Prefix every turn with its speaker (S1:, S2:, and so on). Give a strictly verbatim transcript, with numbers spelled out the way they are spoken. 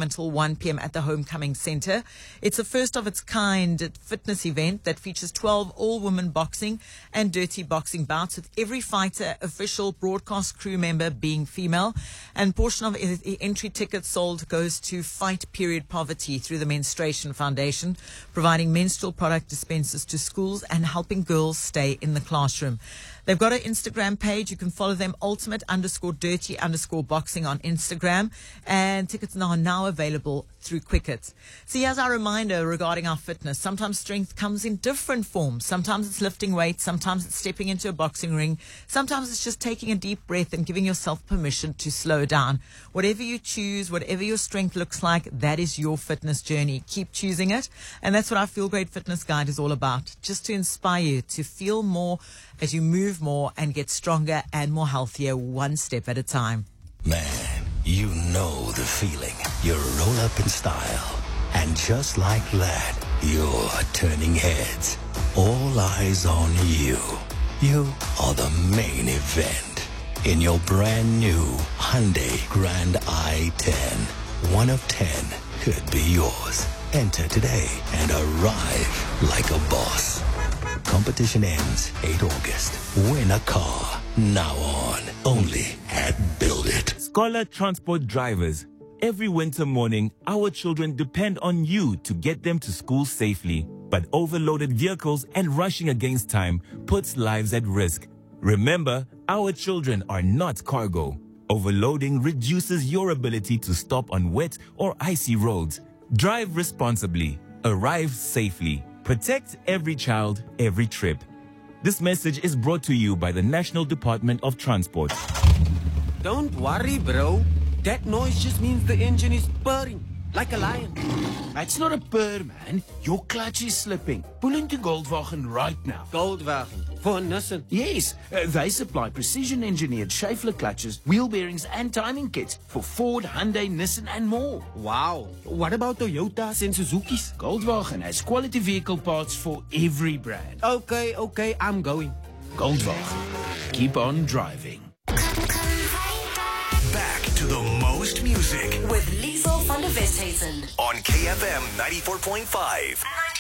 S1: until one p.m. at the Homecoming Centre. It's a first of its kind fitness event that features twelve all-women boxing and dirty boxing bouts, with every fighter, official, broadcast crew member being female. And portion of the entry tickets sold goes to Fight Period Poverty through the Menstruation Foundation, providing menstrual product dispensers to schools and helping girls stay in the classroom. They've got an Instagram page. You can follow them, ultimate underscore dirty underscore boxing on Instagram. And tickets are now available through Quicket. So here's our reminder regarding our fitness. Sometimes strength comes in different forms. Sometimes it's lifting weights. Sometimes it's stepping into a boxing ring. Sometimes it's just taking a deep breath and giving yourself permission to slow down. Whatever you choose, whatever your strength looks like, that is your fitness journey. Keep choosing it. And that's what our Feel Great Fitness Guide is all about. Just to inspire you to feel more as you move more and get stronger and more healthier, one step at a time.
S2: Man, you know the feeling. You roll up in style. And just like that, you're turning heads. All eyes on you. You are the main event in your brand new Hyundai Grand i ten. One of ten could be yours. Enter today and arrive like a boss. Competition ends eighth of August. Win a car now on. Only at Build It.
S3: Scholar Transport drivers. Every winter morning, our children depend on you to get them to school safely. But overloaded vehicles and rushing against time puts lives at risk. Remember, our children are not cargo. Overloading reduces your ability to stop on wet or icy roads. Drive responsibly. Arrive safely. Protect every child, every trip. This message is brought to you by the National Department of Transport.
S4: Don't worry, bro. That noise just means the engine is purring, like a lion.
S5: That's not a purr, man. Your clutch is slipping. Pull into Goldwagen right now.
S4: Goldwagen? For Nissan?
S5: Yes, uh, they supply precision-engineered Schaeffler clutches, wheel bearings and timing kits for Ford, Hyundai, Nissan and more.
S4: Wow. What about Toyotas and Suzuki's?
S5: Goldwagen has quality vehicle parts for every brand.
S4: Okay, okay, I'm going.
S5: Goldwagen. Keep on driving.
S2: Back to the most music
S6: with Liesel van der Westhuizen
S2: on K F M ninety-four point five.